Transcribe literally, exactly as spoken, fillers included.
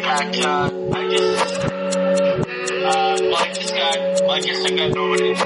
Kaka. I just, uh, well, I just got, well, I guess I got over it.